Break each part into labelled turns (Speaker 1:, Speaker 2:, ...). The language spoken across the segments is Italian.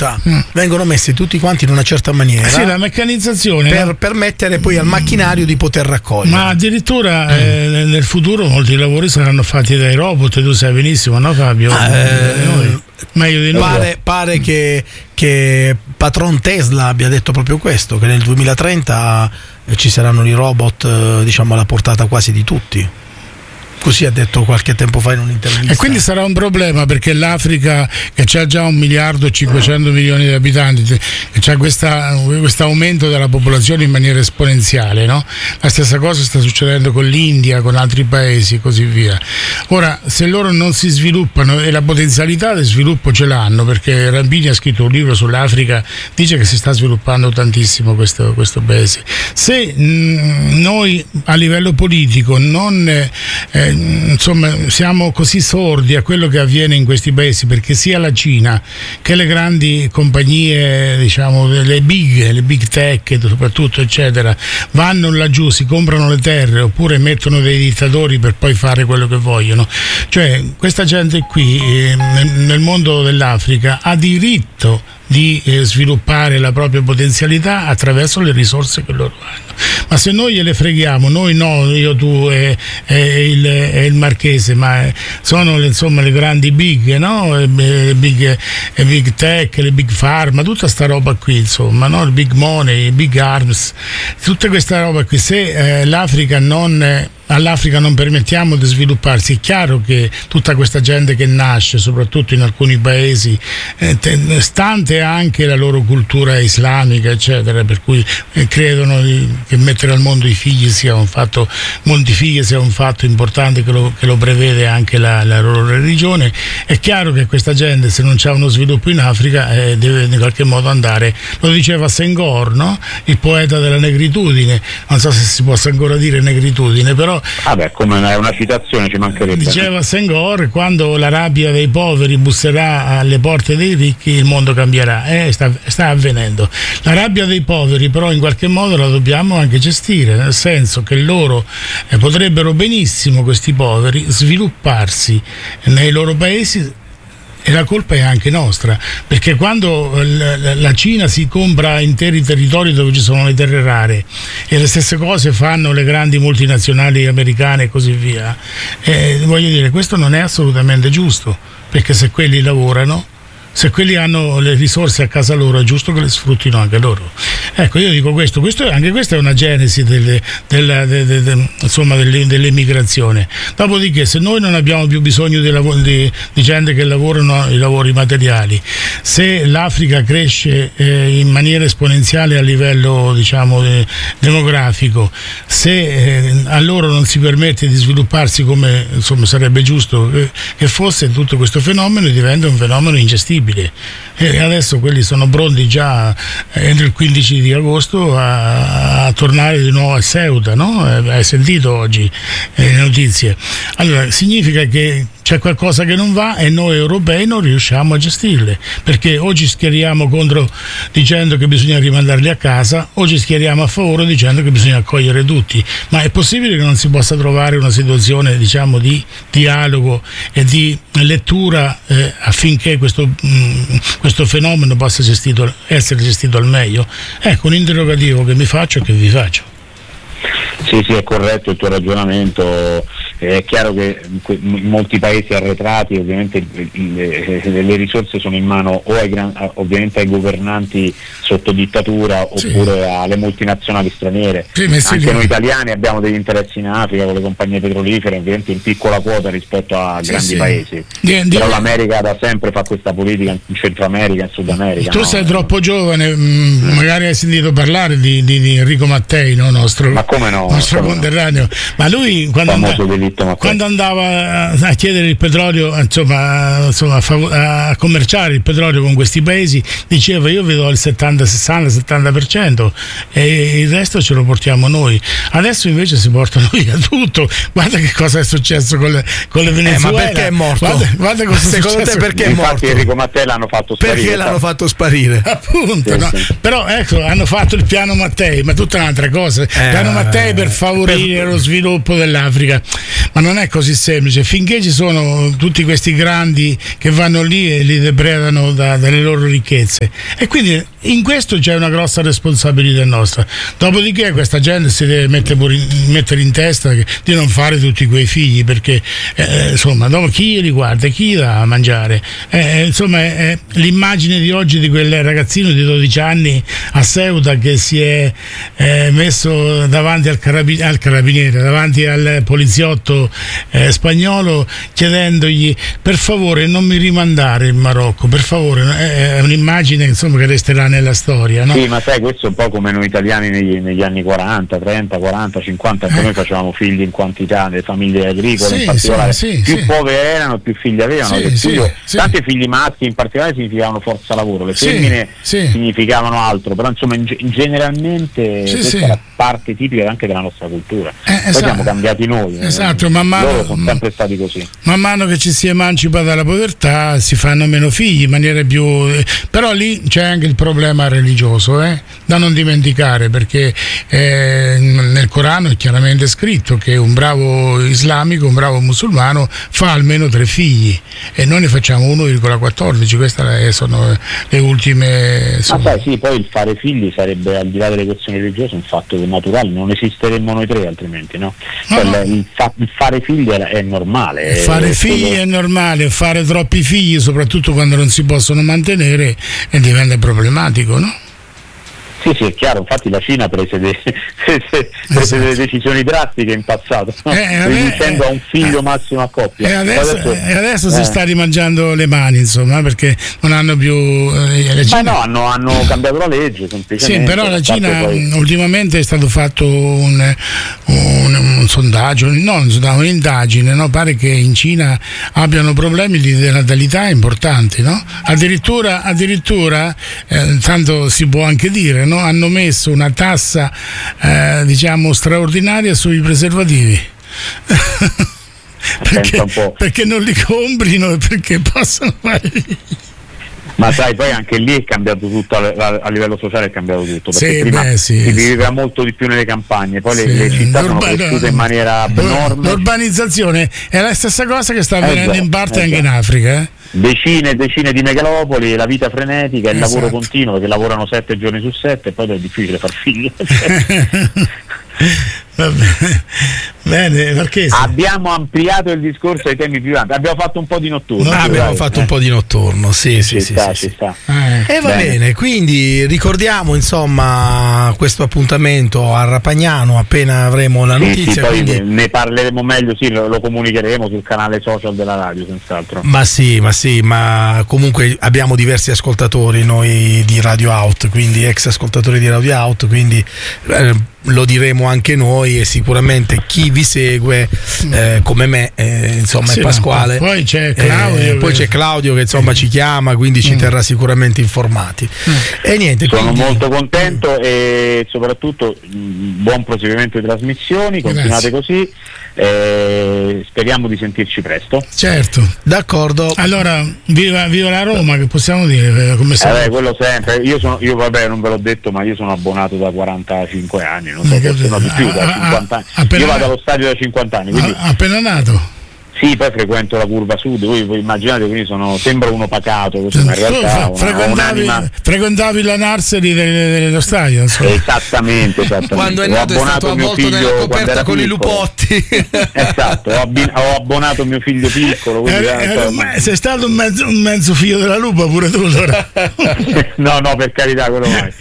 Speaker 1: volta vengono messi tutti quanti in una certa maniera.
Speaker 2: Sì, la meccanizzazione
Speaker 1: per permettere poi al macchinario di poter raccogliere.
Speaker 2: Ma addirittura nel futuro molti lavori saranno fatti dai robot, tu sai benissimo, no Fabio? Meglio di noi.
Speaker 1: Pare che patron Tesla abbia detto proprio questo, che nel 2030 ci saranno i robot diciamo alla portata quasi di tutti. Così ha detto qualche tempo fa in un'intervista.
Speaker 2: E quindi sarà un problema, perché l'Africa, che c'ha già 1.500.000.000 di abitanti, che c'ha questo aumento della popolazione in maniera esponenziale, no? La stessa cosa sta succedendo con l'India, con altri paesi e così via. Ora, se loro non si sviluppano, e la potenzialità di sviluppo ce l'hanno, perché Rambini ha scritto un libro sull'Africa, dice che si sta sviluppando tantissimo questo paese. Se noi a livello politico non insomma siamo così sordi a quello che avviene in questi paesi, perché sia la Cina che le grandi compagnie, diciamo le big tech soprattutto eccetera, vanno laggiù, si comprano le terre oppure mettono dei dittatori per poi fare quello che vogliono. Cioè questa gente qui nel mondo dell'Africa ha diritto di sviluppare la propria potenzialità attraverso le risorse che loro hanno. Ma se noi gliele freghiamo, noi no, io, tu e il Marchese, ma sono insomma le grandi big, no? Le big tech, le big pharma, tutta sta roba qui, insomma, no? Il big money, il big arms, tutta questa roba qui. Se all'Africa non permettiamo di svilupparsi, è chiaro che tutta questa gente che nasce, soprattutto in alcuni paesi, stante anche la loro cultura islamica, eccetera, per cui credono che mettere al mondo i figli sia un fatto, molti figli sia un fatto importante che lo prevede anche la loro religione. È chiaro che questa gente, se non c'è uno sviluppo in Africa, deve in qualche modo andare, lo diceva Senghor, no? Il poeta della negritudine, non so se si possa ancora dire negritudine, però
Speaker 3: come è una citazione, ci mancherebbe.
Speaker 2: Diceva Senghor: quando la rabbia dei poveri busserà alle porte dei ricchi, il mondo cambierà. Sta avvenendo. La rabbia dei poveri però in qualche modo la dobbiamo anche gestire, nel senso che loro potrebbero benissimo, questi poveri, svilupparsi nei loro paesi. E la colpa è anche nostra, perché quando la Cina si compra interi territori dove ci sono le terre rare, e le stesse cose fanno le grandi multinazionali americane e così via, voglio dire, questo non è assolutamente giusto, perché se quelli lavorano, se quelli hanno le risorse a casa loro, è giusto che le sfruttino anche loro. Ecco, io dico questo anche questa è una genesi dell'emigrazione. Dopodiché, se noi non abbiamo più bisogno di gente che lavorano i lavori materiali, se l'Africa cresce in maniera esponenziale a livello, diciamo, demografico, se a loro non si permette di svilupparsi come insomma sarebbe giusto che fosse, tutto questo fenomeno diventa un fenomeno ingestibile. E adesso quelli sono pronti già entro il 15 di agosto a tornare di nuovo a Ceuta, no? Hai sentito oggi le notizie? Allora significa che c'è qualcosa che non va e noi europei non riusciamo a gestirle, perché o ci schieriamo contro dicendo che bisogna rimandarli a casa, o ci schieriamo a favore dicendo che bisogna accogliere tutti. Ma è possibile che non si possa trovare una situazione, diciamo, di dialogo e di lettura affinché questo fenomeno possa essere gestito al meglio? Ecco un interrogativo che mi faccio e che vi faccio.
Speaker 3: Sì, è corretto il tuo ragionamento. È chiaro che in molti paesi arretrati ovviamente le risorse sono in mano o ovviamente ai governanti sotto dittatura, oppure alle multinazionali straniere. Anche noi italiani abbiamo degli interessi in Africa con le compagnie petrolifere, ovviamente in piccola quota rispetto a grandi paesi. Però l'America da sempre fa questa politica in Centro America, in Sud America.
Speaker 2: Tu sei troppo giovane, magari hai sentito parlare di Enrico Mattei, no? nostro conterraneo. Ma lui quando andava a chiedere il petrolio, insomma a commerciare il petrolio con questi paesi, diceva: io vedo il 70% e il resto ce lo portiamo noi. Adesso invece si portano via tutto. Guarda che cosa è successo con le Venezuela.
Speaker 1: Ma perché è morto?
Speaker 2: Guarda cosa
Speaker 1: secondo te perché è morto?
Speaker 3: Enrico Mattei l'hanno fatto sparire.
Speaker 1: Perché l'hanno fatto sparire?
Speaker 2: Appunto, no? Però ecco, hanno fatto il piano Mattei, ma tutta un'altra cosa. Piano Mattei per favorire lo sviluppo dell'Africa. ma non è così semplice. Finché ci sono tutti questi grandi che vanno lì e li depredano dalle loro ricchezze, e quindi in questo c'è una grossa responsabilità nostra. Dopodiché questa gente si deve mettere in testa di non fare tutti quei figli, perché insomma, dopo chi li guarda, chi dà a mangiare? Insomma, l'immagine di oggi di quel ragazzino di 12 anni a Ceuta che si è messo davanti al carabiniere, davanti al poliziotto spagnolo, chiedendogli: per favore non mi rimandare in Marocco, per favore. È un'immagine, insomma, che resterà nella storia, no?
Speaker 3: Sì, ma sai, questo è un po' come noi italiani negli anni 40, 30, 40, 50, anche noi facevamo figli in quantità, nelle famiglie agricole, in particolare, più povere erano, più figli avevano. Tanti figli maschi in particolare significavano forza lavoro, le femmine significavano altro, però insomma generalmente questa è la parte tipica anche della nostra cultura. Poi siamo cambiati noi, loro sono sempre stati così.
Speaker 2: Man mano che ci si emancipa dalla povertà si fanno meno figli in maniera più, però lì c'è anche il problema religioso, da non dimenticare, perché nel Corano è chiaramente scritto che un bravo islamico, un bravo musulmano fa almeno 3 figli, e noi ne facciamo 1,14. Queste sono le ultime.
Speaker 3: Sì, poi il fare figli sarebbe, al di là delle questioni religiose, un fatto naturale, non esisteremmo noi 3 altrimenti, no? Il fare figli è normale.
Speaker 2: Fare figli è normale, fare troppi figli, soprattutto quando non si possono mantenere, diventa problematico, no?
Speaker 3: Sì, è chiaro, infatti la Cina prese delle decisioni drastiche in passato, riducendo a un figlio massimo a coppia.
Speaker 2: E adesso si sta rimangiando le mani, insomma, perché non hanno più
Speaker 3: hanno cambiato la legge semplicemente.
Speaker 2: Sì, però la Cina ultimamente è stato fatto un sondaggio, un'indagine, no? Pare che in Cina abbiano problemi di denatalità importanti, no? Addirittura tanto si può anche dire, no? Hanno messo una tassa straordinaria sui preservativi perché non li comprino e perché possono fare.
Speaker 3: Ma sai, poi anche lì è cambiato tutto, a livello sociale è cambiato tutto, perché prima si viveva molto di più nelle campagne, poi le città sono cresciute in maniera abnorme.
Speaker 2: L'urbanizzazione è la stessa cosa che sta avvenendo in parte anche in Africa.
Speaker 3: Decine e decine di megalopoli, la vita frenetica, il lavoro continuo, perché lavorano 7 giorni su 7 e poi è difficile far figli.
Speaker 2: Bene, perché
Speaker 3: abbiamo ampliato il discorso ai temi più ampi, abbiamo fatto un po' di notturno.
Speaker 1: Abbiamo fatto un po' di notturno, sì.
Speaker 3: Sta.
Speaker 1: E va bene, quindi ricordiamo insomma questo appuntamento a Rapagnano appena avremo la notizia.
Speaker 3: Poi ne parleremo meglio, lo comunicheremo sul canale social della radio, senz'altro.
Speaker 1: Ma comunque abbiamo diversi ascoltatori noi di Radio Out, quindi ex ascoltatori di Radio Out, quindi lo diremo anche noi, e sicuramente chi vi segue come me insomma è Pasquale,
Speaker 2: poi c'è Claudio
Speaker 1: che insomma ci chiama, quindi ci terrà sicuramente informati. E niente,
Speaker 3: sono molto contento e soprattutto buon proseguimento di trasmissioni, continuate così. Speriamo di sentirci presto.
Speaker 2: Certo,
Speaker 1: d'accordo.
Speaker 2: Allora, viva la Roma, che possiamo dire, come
Speaker 3: quello sempre. Io non ve l'ho detto, ma io sono abbonato da 45 anni, non so, forse no di più, da 50 anni. Io vado allo stadio da 50 anni, quindi
Speaker 2: appena nato.
Speaker 3: Sì, poi frequento la curva sud, voi immaginate, quindi sembro uno pacato, ma in realtà
Speaker 2: frequentavi la Nursery dello stadio, insomma.
Speaker 3: Esattamente.
Speaker 1: Quando è nato è stato avvolto nella coperta con i lupotti.
Speaker 3: Esatto, ho abbonato mio figlio piccolo.
Speaker 2: Sei stato un mezzo figlio della lupa pure tu, allora.
Speaker 3: No, per carità, quello mai.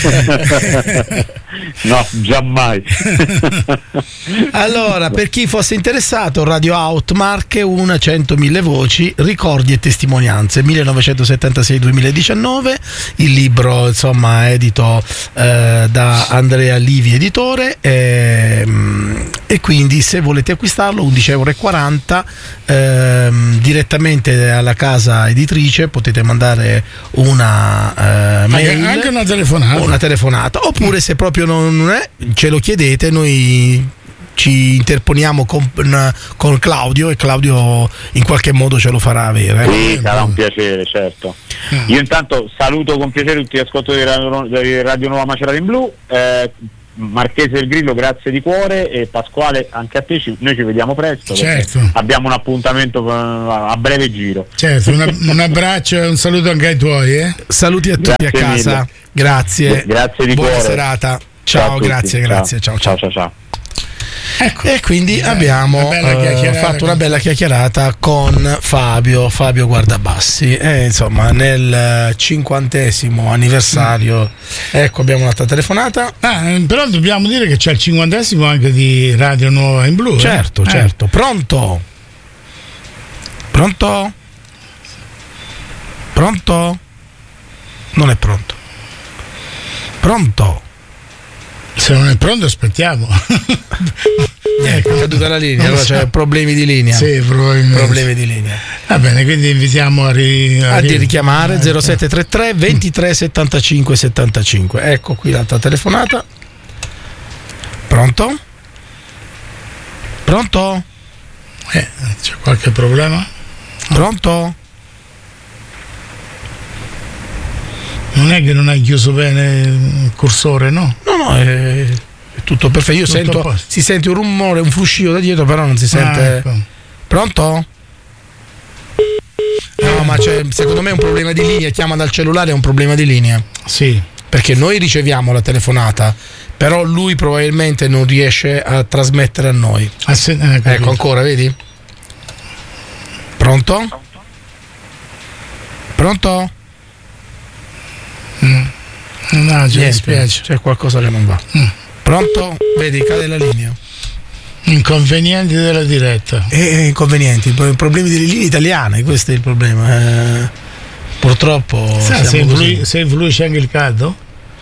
Speaker 3: No, giammai.
Speaker 1: Allora, per chi fosse interessato, Radio Out Marche 100.000 voci, ricordi e testimonianze 1976-2019, il libro insomma edito da Andrea Livi editore, e quindi se volete acquistarlo €11,40 direttamente alla casa editrice, potete mandare una mail,
Speaker 2: anche una
Speaker 1: telefonata, oppure se proprio non è, ce lo chiedete, noi ci interponiamo con Claudio, e Claudio in qualche modo ce lo farà avere.
Speaker 3: Sì, sarà un piacere, certo. Io intanto saluto con piacere tutti gli ascoltatori di Radio Nuova Macerata in Blu. Marchese del Grillo, grazie di cuore, e Pasquale anche a te, noi ci vediamo presto,
Speaker 2: certo.
Speaker 3: Abbiamo un appuntamento a breve giro.
Speaker 2: Certo, un abbraccio e un saluto anche ai tuoi.
Speaker 1: Saluti a tutti a casa,
Speaker 3: mille.
Speaker 1: Grazie
Speaker 3: di
Speaker 1: buona
Speaker 3: cuore.
Speaker 1: serata, ciao, grazie, ciao.
Speaker 2: Ecco.
Speaker 1: E quindi abbiamo fatto una bella chiacchierata con Fabio Guardabassi, e insomma nel 50° anniversario, ecco, abbiamo un'altra telefonata.
Speaker 2: Però dobbiamo dire che c'è il 50° anche di Radio Nuova in Blu.
Speaker 1: Certo. Pronto? Non è pronto. Pronto?
Speaker 2: Se non è pronto aspettiamo.
Speaker 1: Ecco, è caduta la linea, allora c'è problemi di linea.
Speaker 2: Sì, probabilmente.
Speaker 1: Problemi di linea.
Speaker 2: Va bene, quindi invitiamo a
Speaker 1: richiamare 0733 23 75 75. Ecco qui l'altra telefonata. Pronto?
Speaker 2: C'è qualche problema?
Speaker 1: Pronto?
Speaker 2: Non è che non hai chiuso bene il cursore, no?
Speaker 1: No, è tutto perfetto. Io sento, si sente un rumore, un fruscio da dietro, però non si sente.
Speaker 2: Ecco.
Speaker 1: Pronto? No, ma secondo me è un problema di linea. Chiama dal cellulare, è un problema di linea.
Speaker 2: Sì.
Speaker 1: Perché noi riceviamo la telefonata, però lui probabilmente non riesce a trasmettere a noi. Ecco ancora, vedi? Pronto?
Speaker 2: No, ci dispiace.
Speaker 1: C'è qualcosa che non va. Pronto? Vedi, cade la linea.
Speaker 2: Inconvenienti della diretta.
Speaker 1: Inconvenienti, problemi delle linee italiane, questo è il problema. Purtroppo.
Speaker 2: Se influisce anche il caldo?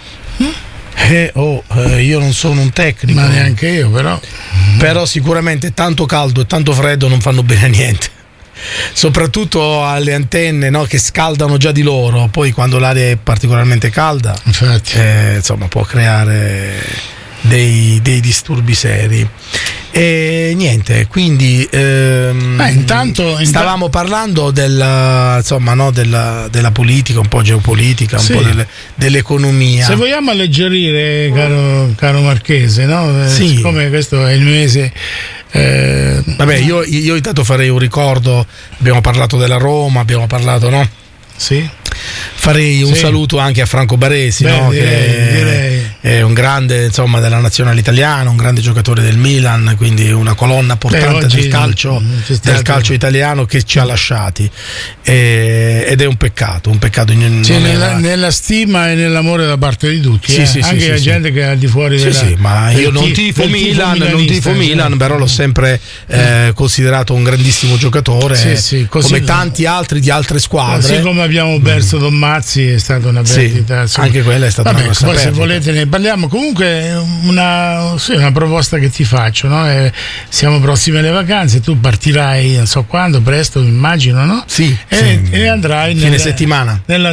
Speaker 1: Io non sono un tecnico.
Speaker 2: Ma neanche io, però.
Speaker 1: Però sicuramente tanto caldo e tanto freddo non fanno bene a niente. Soprattutto alle antenne, no, che scaldano già di loro, poi quando l'aria è particolarmente calda,
Speaker 2: infatti,
Speaker 1: insomma, può creare dei disturbi seri. E niente, quindi
Speaker 2: intanto
Speaker 1: stavamo parlando della politica, un po' geopolitica, un po' dell'economia.
Speaker 2: Se vogliamo alleggerire, caro Marchese, no?
Speaker 1: Sì.
Speaker 2: Siccome questo è il mese.
Speaker 1: Vabbè, io intanto farei un ricordo. Abbiamo parlato della Roma, abbiamo parlato, no?
Speaker 2: Sì.
Speaker 1: Farei un saluto anche a Franco Baresi, no?
Speaker 2: Direi.
Speaker 1: È un grande, insomma, della nazionale italiana, un grande giocatore del Milan, quindi una colonna portante del calcio italiano che ci ha lasciati, ed è un peccato
Speaker 2: nella stima e nell'amore da parte di tutti, anche la gente che è al di fuori della.
Speaker 1: Sì, ma io non tifo Milan, però l'ho sempre considerato un grandissimo giocatore, come tanti altri di altre squadre.
Speaker 2: Così come abbiamo perso Don Mazzi, è stata una perdita.
Speaker 1: Anche quella è stata una grossa
Speaker 2: poi
Speaker 1: perdita.
Speaker 2: Se volete ne parliamo. Comunque una proposta che ti faccio, no? Siamo prossimi alle vacanze, tu partirai non so quando, presto immagino, no? E andrai
Speaker 1: fine settimana
Speaker 2: nella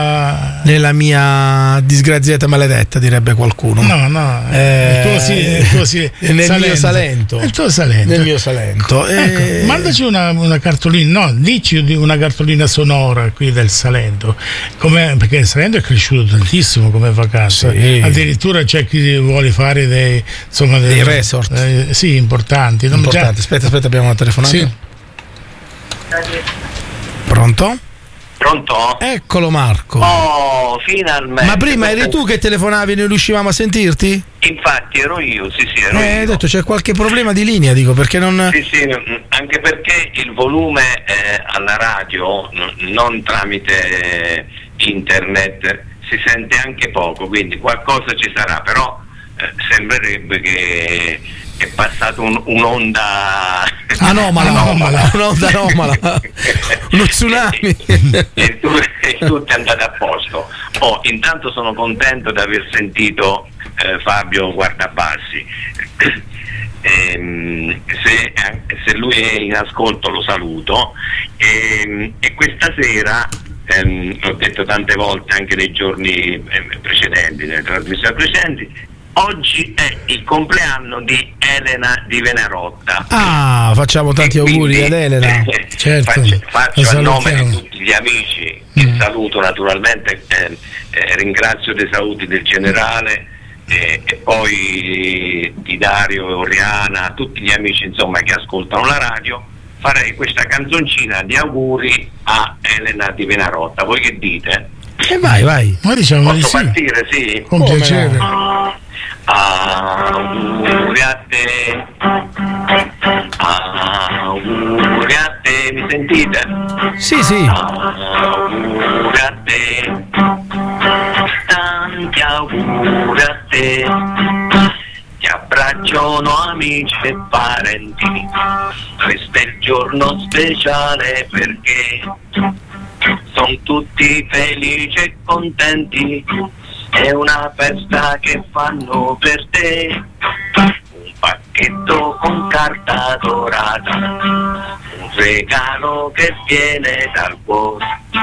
Speaker 1: mia disgraziata maledetta, direbbe qualcuno.
Speaker 2: No, il tuo Salento. Il tuo Salento.
Speaker 1: Nel mio Salento.
Speaker 2: Ecco, mandaci una cartolina, dici una cartolina sonora qui del Salento, perché il Salento è cresciuto tantissimo come vacanza. Addirittura c'è chi vuole fare dei
Speaker 1: resort
Speaker 2: importanti.
Speaker 1: Aspetta, abbiamo una telefonata.
Speaker 2: Sì.
Speaker 1: Pronto?
Speaker 4: Pronto?
Speaker 1: Eccolo Marco.
Speaker 4: Oh, finalmente.
Speaker 1: Ma prima eri tu che telefonavi e noi riuscivamo a sentirti?
Speaker 4: Infatti ero io, ero io.
Speaker 1: Hai detto c'è qualche problema di linea, dico, perché non.
Speaker 4: Sì, anche perché il volume alla radio, non tramite internet, si sente anche poco, quindi qualcosa ci sarà, però sembrerebbe che è passato un'onda
Speaker 1: anomala, uno tsunami.
Speaker 4: e tutto è andato a posto. Intanto sono contento di aver sentito Fabio Guardabassi. Se lui è in ascolto lo saluto, e questa sera l'ho detto tante volte anche nei giorni precedenti, nelle trasmissioni precedenti, oggi è il compleanno di Elena di Venerotta.
Speaker 1: Facciamo tanti auguri ad Elena.
Speaker 2: Certo,
Speaker 4: faccio a nome di tutti gli amici, che saluto naturalmente, ringrazio dei saluti del generale, e poi di Dario e Oriana, tutti gli amici insomma che ascoltano la radio, farei questa canzoncina di auguri a Elena di Venarotta. Voi che dite?
Speaker 1: Vai.
Speaker 2: Noi diciamo di
Speaker 4: Posso
Speaker 2: sì.
Speaker 4: partire? Sì.
Speaker 2: Con piacere.
Speaker 4: Auguri a te, auguri a te, mi sentite?
Speaker 1: Sì.
Speaker 4: Auguri a te, tanti auguri a te, ti abbracciano amici e parenti, questo è il giorno speciale perché sono tutti felici e contenti, è una festa che fanno per te, un pacchetto con carta dorata, un regalo che viene dal cuore.